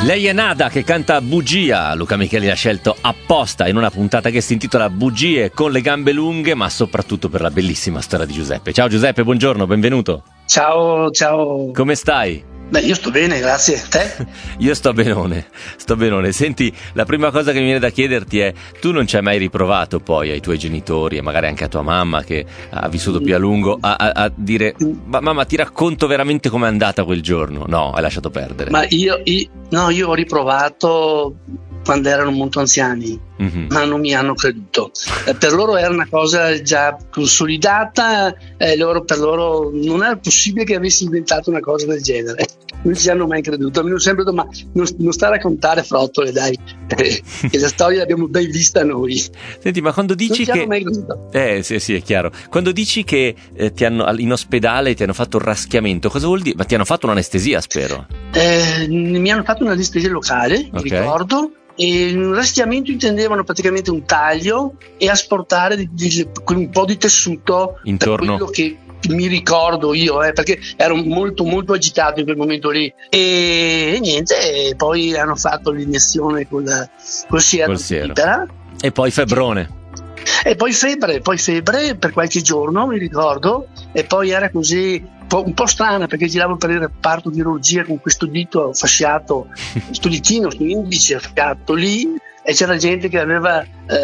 Lei è Nada che canta Bugia. Luca Micheli l'ha scelto apposta in una puntata che si intitola Bugie con le gambe lunghe, ma soprattutto per la bellissima storia di Giuseppe. Ciao Giuseppe, buongiorno, benvenuto. Ciao. Come stai? Beh, io sto bene, grazie. Te? Io sto benone. Senti, la prima cosa che mi viene da chiederti è: tu non ci hai mai riprovato poi ai tuoi genitori e magari anche a tua mamma che ha vissuto più a lungo a dire ma mamma, ti racconto veramente com'è andata quel giorno? No, hai lasciato perdere. Ma io ho riprovato quando erano molto anziani, ma non mi hanno creduto. Per loro era una cosa già consolidata, per loro non era possibile che avessi inventato una cosa del genere. Non ci hanno mai creduto. Mi hanno sempre detto: ma non sta a raccontare frottole, dai, che la storia l'abbiamo ben vista noi. Senti, ma quando dici non ci hanno mai creduto. Sì, è chiaro. Quando dici che in ospedale ti hanno fatto un raschiamento, cosa vuol dire? Ma ti hanno fatto un'anestesia, spero? Mi hanno fatto un'anestesia locale, mi ricordo. E un raschiamento intendevano praticamente un taglio e asportare con un po' di tessuto intorno. Per quello che mi ricordo io, perché ero molto molto agitato in quel momento lì, e niente, poi hanno fatto l'iniezione col siero. E poi febbrone. E poi febbre per qualche giorno, mi ricordo, e poi era così un po' strana, perché giravo per il reparto di chirurgia con questo dito fasciato, questo ditino sull'indice fasciato lì, e c'era gente che aveva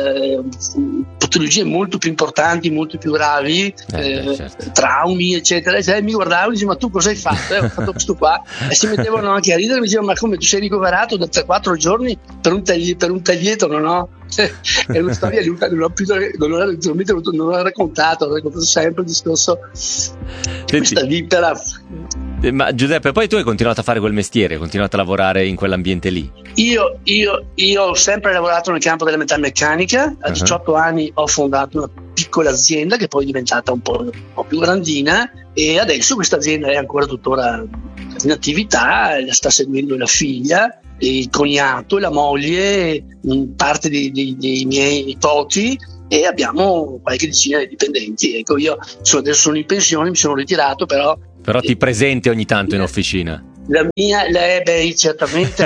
patologie molto più importanti, molto più gravi, certo. Traumi eccetera, e mi guardavano e dicevano: ma tu cosa hai fatto? Ho fatto questo qua, e si mettevano anche a ridere, mi dicevano: ma come, tu sei ricoverato da 3-4 giorni per un taglietto? No? È una storia lunga, non l'ho raccontato, ho raccontato sempre il discorso di questa vita. Ma Giuseppe, poi tu hai continuato a fare quel mestiere, hai continuato a lavorare in quell'ambiente lì? Io ho sempre lavorato nel campo della metalmeccanica. A 18 anni ho fondato una piccola azienda che poi è diventata un po' più grandina, e adesso questa azienda è ancora tuttora in attività, la sta seguendo la figlia, il cognato e la moglie, parte dei miei nipoti, e abbiamo qualche decina di dipendenti. Ecco, io adesso sono in pensione, mi sono ritirato, però ti presenti ogni tanto in officina? La mia, certamente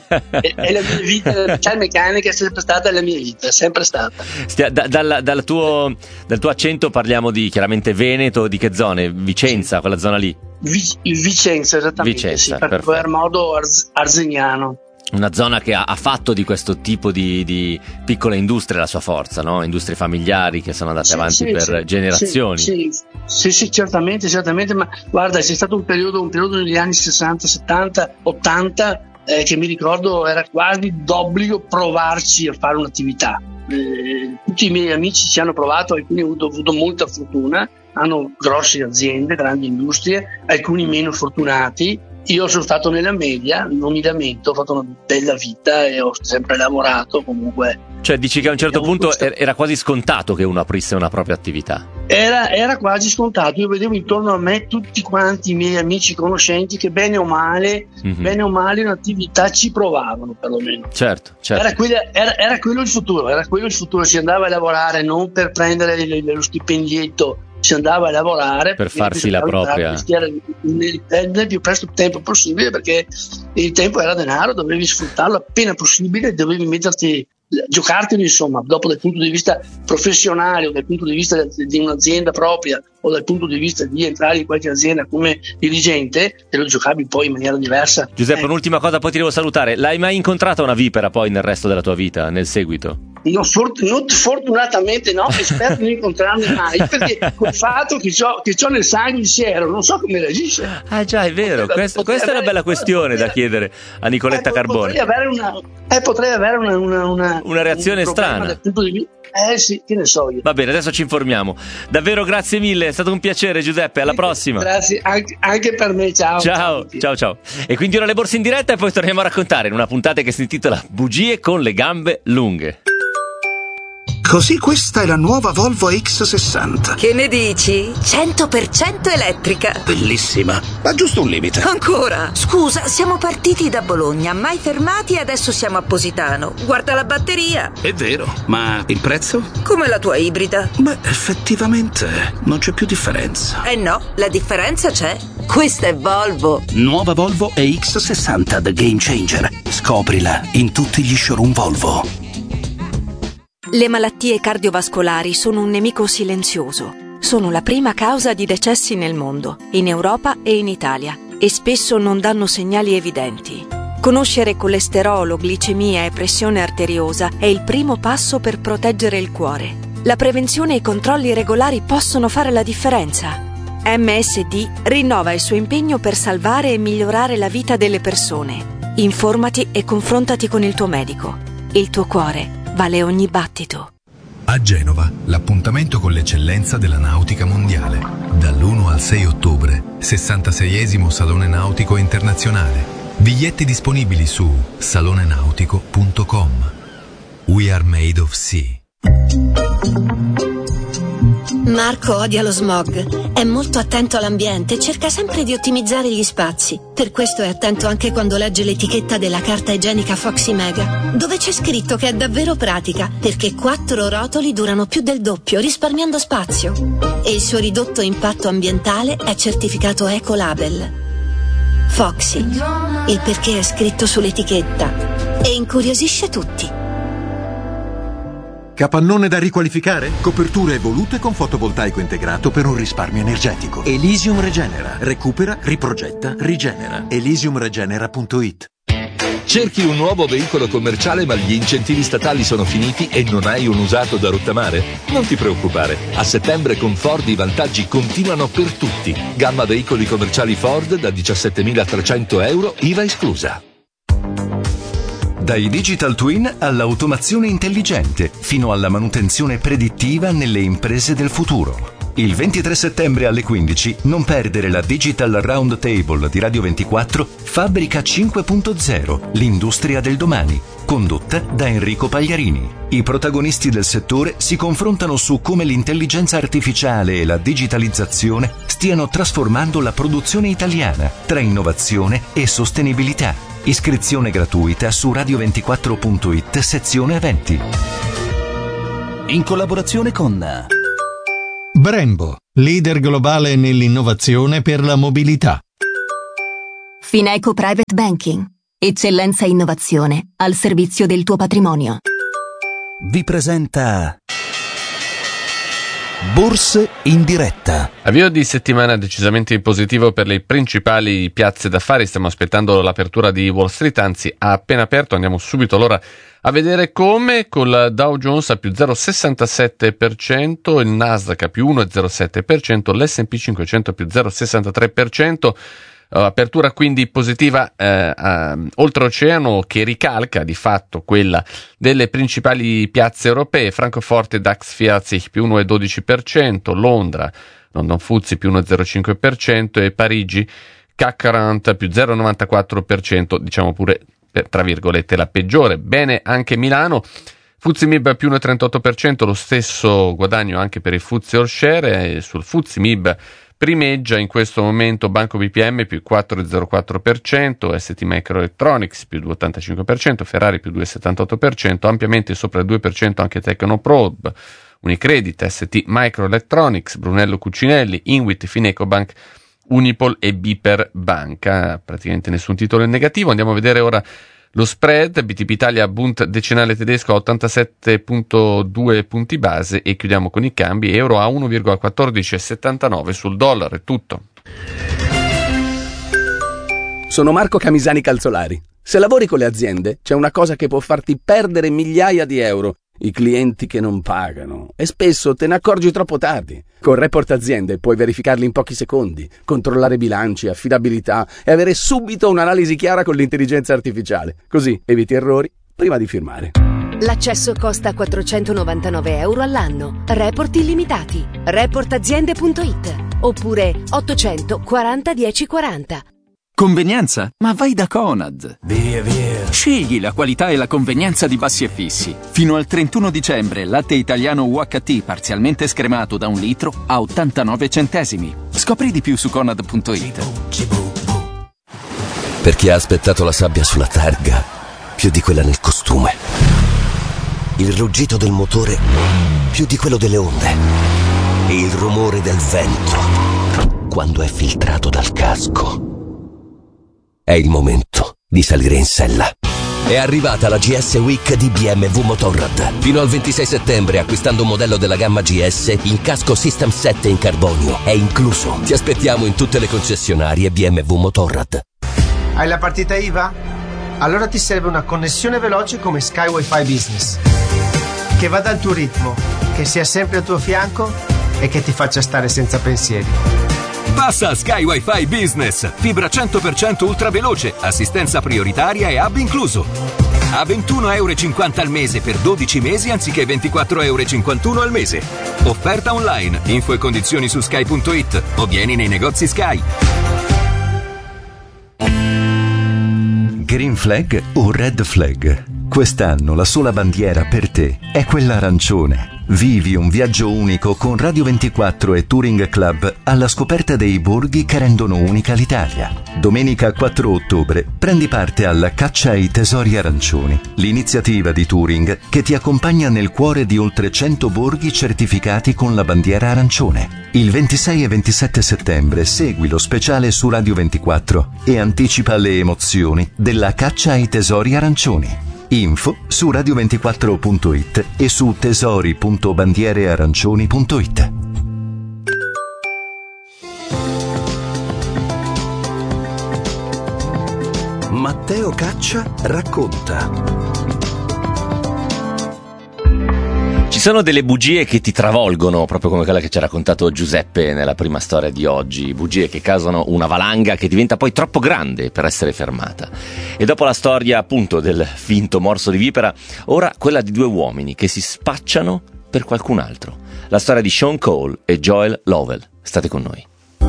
è la mia vita, la meccanica è sempre stata la mia vita, è sempre stata. Dal tuo accento parliamo di chiaramente Veneto, di che zone? Vicenza, quella zona lì? Vicenza, esattamente, sì, per modo arzeniano. Una zona che ha fatto di questo tipo di piccola industria la sua forza, no? Industrie familiari che sono andate avanti per generazioni. Sì, certamente, ma guarda, c'è stato un periodo negli anni 60, 70, 80 che mi ricordo era quasi d'obbligo provarci a fare un'attività. Tutti i miei amici ci hanno provato, alcuni hanno avuto molta fortuna, hanno grosse aziende, grandi industrie, alcuni meno fortunati. Io sono stato nella media, non mi lamento, ho fatto una bella vita e ho sempre lavorato comunque. Cioè dici che a un certo punto era quasi scontato che uno aprisse una propria attività? Era quasi scontato. Io vedevo intorno a me tutti quanti i miei amici conoscenti che bene o male un'attività ci provavano, perlomeno. Certo. Era quello il futuro, si andava a lavorare non per prendere lo stipendietto, si andava a lavorare per farsi la propria nel più presto tempo possibile, perché il tempo era denaro, dovevi sfruttarlo appena possibile, dovevi giocartelo, insomma, dopo dal punto di vista professionale o dal punto di vista di un'azienda propria o dal punto di vista di entrare in qualche azienda come dirigente, te lo giocavi poi in maniera diversa. Giuseppe, un'ultima cosa, poi ti devo salutare. L'hai mai incontrata una vipera poi nel resto della tua vita, nel seguito? No, fortunatamente no, e spero di non incontrarne mai, perché col fatto che c'ho nel sangue il siero, non so come reagisce. Ah già, è vero, questa è una bella questione da chiedere a Nicoletta Carbone. Potrei avere una reazione strana dal punto di vista. Sì, che ne so io. Va bene, adesso ci informiamo. Davvero grazie mille, è stato un piacere Giuseppe, alla prossima. Grazie, anche per me, ciao. Ciao. E quindi ora le borse in diretta e poi torniamo a raccontare in una puntata che si intitola Bugie con le gambe lunghe. Così questa è la nuova Volvo X60. Che ne dici? 100% elettrica. Bellissima, ma giusto un limite. Ancora? Scusa, siamo partiti da Bologna, mai fermati e adesso siamo a Positano. Guarda la batteria. È vero, ma il prezzo? Come la tua ibrida. Beh, effettivamente non c'è più differenza. No, la differenza c'è. Questa è Volvo. Nuova Volvo EX60 The Game Changer. Scoprila in tutti gli showroom Volvo. Le malattie cardiovascolari sono un nemico silenzioso. Sono la prima causa di decessi nel mondo, in Europa e in Italia, e spesso non danno segnali evidenti. Conoscere colesterolo, glicemia e pressione arteriosa è il primo passo per proteggere il cuore. La prevenzione e i controlli regolari possono fare la differenza. MSD rinnova il suo impegno per salvare e migliorare la vita delle persone. Informati e confrontati con il tuo medico. Il tuo cuore vale ogni battito. A Genova, l'appuntamento con l'eccellenza della nautica mondiale. Dall'1 al 6 ottobre, 66esimo Salone Nautico Internazionale. Biglietti disponibili su salonenautico.com. We are made of sea. Marco odia lo smog, è molto attento all'ambiente e cerca sempre di ottimizzare gli spazi. Per questo è attento anche quando legge l'etichetta della carta igienica Foxy Mega, dove c'è scritto che è davvero pratica, perché 4 rotoli durano più del doppio, risparmiando spazio. E il suo ridotto impatto ambientale è certificato Ecolabel. Foxy, il perché è scritto sull'etichetta e incuriosisce tutti. Capannone da riqualificare? Coperture evolute con fotovoltaico integrato per un risparmio energetico. Elysium Regenera. Recupera, riprogetta, rigenera. elysiumregenera.it. Cerchi un nuovo veicolo commerciale ma gli incentivi statali sono finiti e non hai un usato da rottamare? Non ti preoccupare, a settembre con Ford i vantaggi continuano per tutti. Gamma veicoli commerciali Ford da 17.300 euro, IVA esclusa. Dai digital twin all'automazione intelligente, fino alla manutenzione predittiva nelle imprese del futuro. Il 23 settembre alle 15 non perdere la Digital Round Table di Radio 24 Fabbrica 5.0, l'industria del domani, condotta da Enrico Pagliarini. I protagonisti del settore si confrontano su come l'intelligenza artificiale e la digitalizzazione stiano trasformando la produzione italiana tra innovazione e sostenibilità. Iscrizione gratuita su radio24.it sezione eventi. In collaborazione con Brembo, leader globale nell'innovazione per la mobilità. Fineco Private Banking, eccellenza e innovazione al servizio del tuo patrimonio. Vi presenta Borse in diretta. Avvio di settimana decisamente positivo per le principali piazze d'affari. Stiamo aspettando l'apertura di Wall Street, anzi ha appena aperto. Andiamo subito allora a vedere come, con la Dow Jones a più 0,67%, il Nasdaq a più 1,07%, l'S&P 500 a più 0,63%. Apertura quindi positiva oltreoceano, che ricalca di fatto quella delle principali piazze europee. Francoforte DAX FTSE più 1,12%, Londra London FTSE più 1,05% e Parigi CAC 40 più 0,94%, diciamo pure tra virgolette la peggiore. Bene anche Milano, FTSE MIB più 1,38%, lo stesso guadagno anche per il FTSE All Share. Sul FTSE MIB primeggia in questo momento Banco BPM più 4,04%, ST Microelectronics più 2,85%, Ferrari più 2,78%, ampiamente sopra il 2% anche Tecnoprobe, Unicredit, ST Microelectronics, Brunello Cucinelli, Inwit, Finecobank, Unipol e Biper Banca. Praticamente nessun titolo in negativo. Andiamo a vedere ora lo spread. BTP Italia Bund decennale tedesco a 87,2 punti base e chiudiamo con i cambi. Euro a 1,1479 sul dollaro. È tutto. Sono Marco Camisani Calzolari. Se lavori con le aziende, c'è una cosa che può farti perdere migliaia di euro: i clienti che non pagano. E spesso te ne accorgi troppo tardi. Con Report Aziende puoi verificarli in pochi secondi, controllare bilanci, affidabilità e avere subito un'analisi chiara con l'intelligenza artificiale. Così eviti errori prima di firmare. L'accesso costa 499 euro all'anno. Report illimitati. Reportaziende.it oppure 840 1040. Convenienza? Ma vai da Conad. Via. Scegli la qualità e la convenienza di Bassi e Fissi. Fino al 31 dicembre, latte italiano UHT parzialmente scremato da 1 litro a 89 centesimi. Scopri di più su Conad.it. Per chi ha aspettato la sabbia sulla targa, più di quella nel costume. Il ruggito del motore, più di quello delle onde. E il rumore del vento, quando è filtrato dal casco. È il momento di salire in sella. È arrivata la GS Week di BMW Motorrad. Fino al 26 settembre, acquistando un modello della gamma GS, il casco System 7 in carbonio è incluso. Ti aspettiamo in tutte le concessionarie BMW Motorrad. Hai la partita IVA? Allora ti serve una connessione veloce come Sky Wi-Fi Business, che vada al tuo ritmo, che sia sempre al tuo fianco e che ti faccia stare senza pensieri. Passa a Sky Wi-Fi Business, fibra 100% ultraveloce, assistenza prioritaria e hub incluso. A €21,50 al mese per 12 mesi anziché €24,51 al mese. Offerta online, info e condizioni su sky.it o vieni nei negozi Sky. Green flag o red flag? Quest'anno la sola bandiera per te è quella arancione. Vivi un viaggio unico con Radio 24 e Touring Club alla scoperta dei borghi che rendono unica l'Italia. Domenica 4 ottobre prendi parte alla Caccia ai Tesori Arancioni, l'iniziativa di Touring che ti accompagna nel cuore di oltre 100 borghi certificati con la bandiera arancione. Il 26 e 27 settembre segui lo speciale su Radio 24 e anticipa le emozioni della Caccia ai Tesori Arancioni. Info su radio24.it e su tesori.bandierearancioni.it. Matteo Caccia racconta. Ci sono delle bugie che ti travolgono, proprio come quella che ci ha raccontato Giuseppe nella prima storia di oggi, bugie che causano una valanga che diventa poi troppo grande per essere fermata. E dopo la storia appunto del finto morso di vipera, ora quella di 2 uomini che si spacciano per qualcun altro. La storia di Sean Cole e Joel Lovell. State con noi.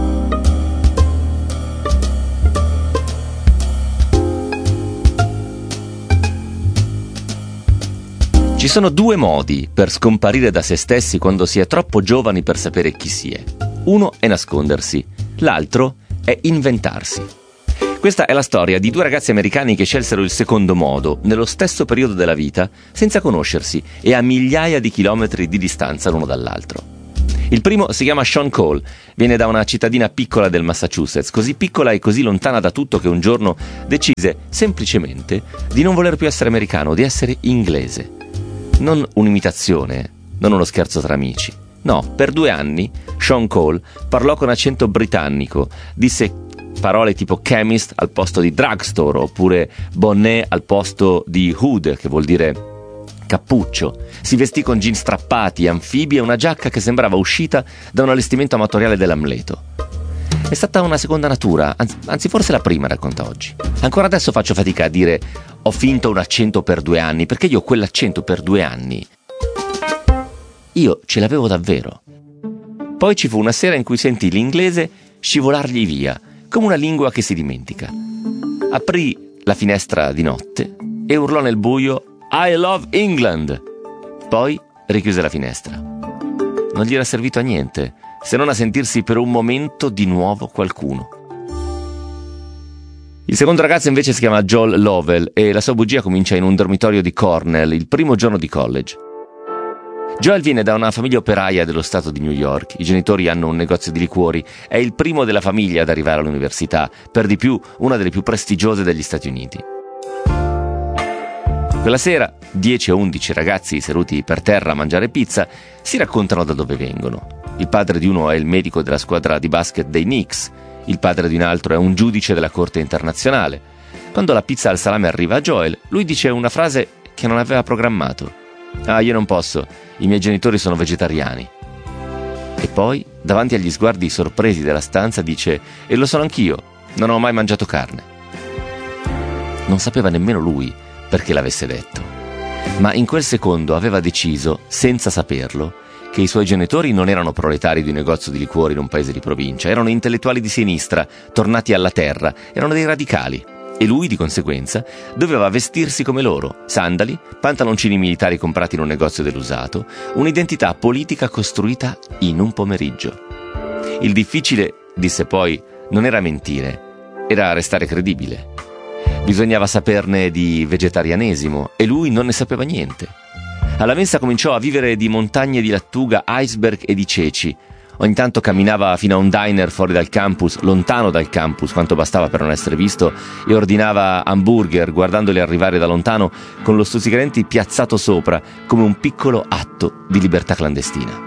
Ci sono 2 modi per scomparire da se stessi quando si è troppo giovani per sapere chi si è. Uno è nascondersi, l'altro è inventarsi. Questa è la storia di 2 ragazzi americani che scelsero il secondo modo, nello stesso periodo della vita, senza conoscersi e a migliaia di chilometri di distanza l'uno dall'altro. Il primo si chiama Sean Cole, viene da una cittadina piccola del Massachusetts, così piccola e così lontana da tutto che un giorno decise semplicemente di non voler più essere americano, di essere inglese. Non un'imitazione, non uno scherzo tra amici. No, per 2 anni Sean Cole parlò con accento britannico, disse parole tipo chemist al posto di drugstore oppure bonnet al posto di hood, che vuol dire cappuccio. Si vestì con jeans strappati, anfibi e una giacca che sembrava uscita da un allestimento amatoriale dell'Amleto. È stata una seconda natura, anzi forse la prima, racconta oggi. Ancora adesso faccio fatica a dire ho finto un accento per 2 anni, perché io quell'accento per 2 anni io ce l'avevo davvero. Poi ci fu una sera in cui sentì l'inglese scivolargli via, come una lingua che si dimentica. Aprì la finestra di notte e urlò nel buio I love England. Poi richiuse la finestra. Non gli era servito a niente, se non a sentirsi per un momento di nuovo qualcuno. Il secondo ragazzo invece si chiama Joel Lovell e la sua bugia comincia in un dormitorio di Cornell, il primo giorno di college. Joel viene da una famiglia operaia dello stato di New York, i genitori hanno un negozio di liquori, è il primo della famiglia ad arrivare all'università, per di più una delle più prestigiose degli Stati Uniti. Quella sera 10 o 11 ragazzi seduti per terra a mangiare pizza si raccontano da dove vengono. Il padre di uno è il medico della squadra di basket dei Knicks, il padre di un altro è un giudice della corte internazionale. Quando la pizza al salame arriva a Joel, lui dice una frase che non aveva programmato. Ah, io non posso, i miei genitori sono vegetariani. E poi, davanti agli sguardi sorpresi della stanza, dice e lo sono anch'io, non ho mai mangiato carne. Non sapeva nemmeno lui perché l'avesse detto, ma in quel secondo aveva deciso, senza saperlo, che i suoi genitori non erano proletari di un negozio di liquori in un paese di provincia, erano intellettuali di sinistra, tornati alla terra, erano dei radicali. E lui, di conseguenza, doveva vestirsi come loro: sandali, pantaloncini militari comprati in un negozio dell'usato, un'identità politica costruita in un pomeriggio. Il difficile, disse poi, non era mentire, era restare credibile. Bisognava saperne di vegetarianesimo e lui non ne sapeva niente. Alla mensa cominciò a vivere di montagne di lattuga, iceberg e di ceci. Ogni tanto camminava fino a un diner fuori dal campus, lontano dal campus, quanto bastava per non essere visto, e ordinava hamburger guardandoli arrivare da lontano con lo stuzzicadenti piazzato sopra come un piccolo atto di libertà clandestina.